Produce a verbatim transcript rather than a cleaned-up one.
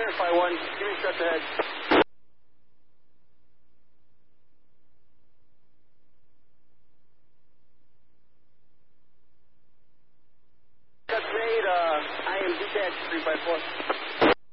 identify one. Give me straight ahead. That's made. Uh, I am detached three five four.